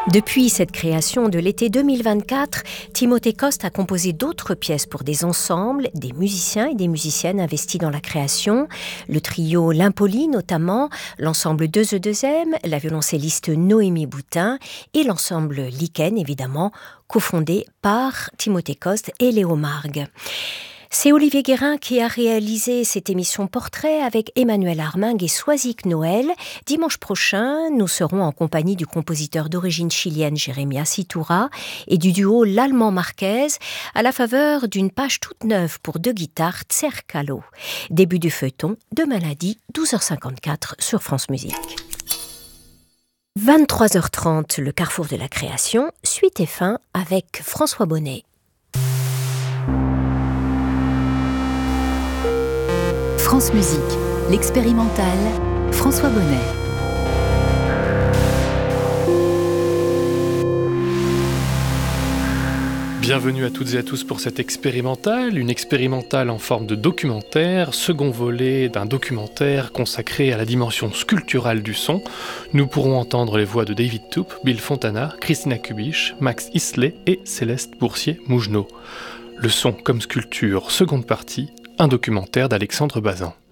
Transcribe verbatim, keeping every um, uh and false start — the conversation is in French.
Depuis cette création de l'été deux mille vingt-quatre, Timothée Coste a composé d'autres pièces pour des ensembles, des musiciens et des musiciennes investis dans la création, le trio L'Impoli notamment, l'ensemble deux E deux M, la violoncelliste Noémie Boutin et l'ensemble Lichen évidemment, cofondé par Timothée Coste et Léo Margues. C'est Olivier Guérin qui a réalisé cette émission portrait avec Emmanuel Armingue et Soisic Noël. Dimanche prochain, nous serons en compagnie du compositeur d'origine chilienne Jeremias Iturra et du duo l'Allemand Marquez à la faveur d'une page toute neuve pour deux guitares Cercalo. Début du feuilleton, demain lundi, douze heures cinquante-quatre sur France Musique. vingt-trois heures trente, le carrefour de la création, suite et fin avec François Bonnet. France Musique, l'expérimental, François Bonnet. Bienvenue à toutes et à tous pour cette expérimentale, une expérimentale en forme de documentaire, second volet d'un documentaire consacré à la dimension sculpturale du son. Nous pourrons entendre les voix de David Toop, Bill Fontana, Christina Kubich, Max Isley et Céleste Boursier-Mougenot. Le son comme sculpture, seconde partie, un documentaire d'Alexandre Bazin.